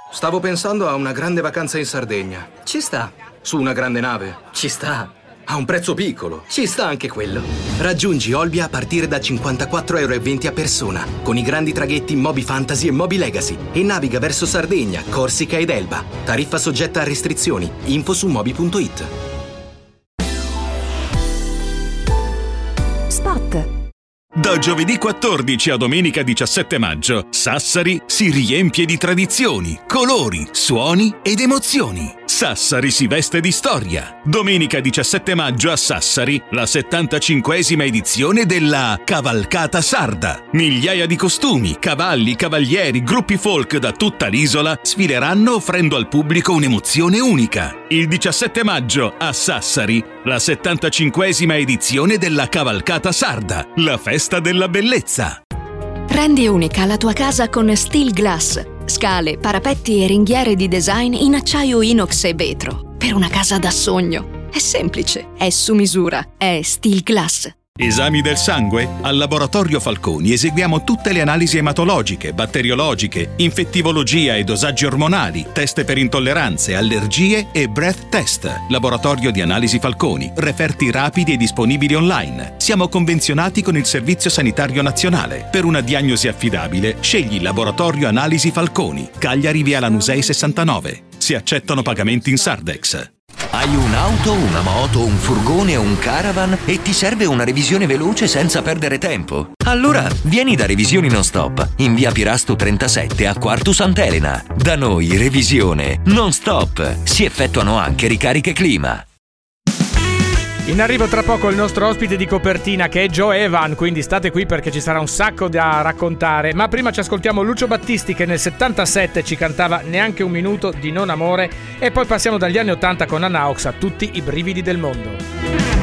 Stavo pensando a una grande vacanza in Sardegna. Ci sta. Su una grande nave. Ci sta. A un prezzo piccolo. Ci sta anche quello. Raggiungi Olbia a partire da 54,20 € a persona, con i grandi traghetti Moby Fantasy e Moby Legacy, e naviga verso Sardegna, Corsica ed Elba. Tariffa soggetta a restrizioni. Info su moby.it. Spot. Da giovedì 14 a domenica 17 maggio, Sassari si riempie di tradizioni, colori, suoni ed emozioni. Sassari si veste di storia. Domenica 17 maggio a Sassari, la 75esima edizione della Cavalcata Sarda. Migliaia di costumi, cavalli, cavalieri, gruppi folk da tutta l'isola sfileranno offrendo al pubblico un'emozione unica. Il 17 maggio a Sassari, la 75esima edizione della Cavalcata Sarda, la festa della bellezza. Rendi unica la tua casa con Steel Glass. Scale, parapetti e ringhiere di design in acciaio inox e vetro. Per una casa da sogno. È semplice, è su misura, è Steel Glass. Esami del sangue? Al Laboratorio Falconi eseguiamo tutte le analisi ematologiche, batteriologiche, infettivologia e dosaggi ormonali, test per intolleranze, allergie e breath test. Laboratorio di Analisi Falconi, referti rapidi e disponibili online. Siamo convenzionati con il Servizio Sanitario Nazionale. Per una diagnosi affidabile, scegli Laboratorio Analisi Falconi, Cagliari via Lanusei 69. Si accettano pagamenti in Sardex. Hai un'auto, una moto, un furgone o un caravan e ti serve una revisione veloce senza perdere tempo? Allora vieni da Revisioni Non Stop in via Pirasto 37 a Quartu Sant'Elena. Da noi revisione non stop. Si effettuano anche ricariche clima. In arrivo tra poco il nostro ospite di copertina, che è Joe Evan, quindi state qui perché ci sarà un sacco da raccontare. Ma prima ci ascoltiamo Lucio Battisti, che nel 77 ci cantava Neanche un minuto di non amore, e poi passiamo dagli anni 80 con Anna Ox a Tutti i brividi del mondo.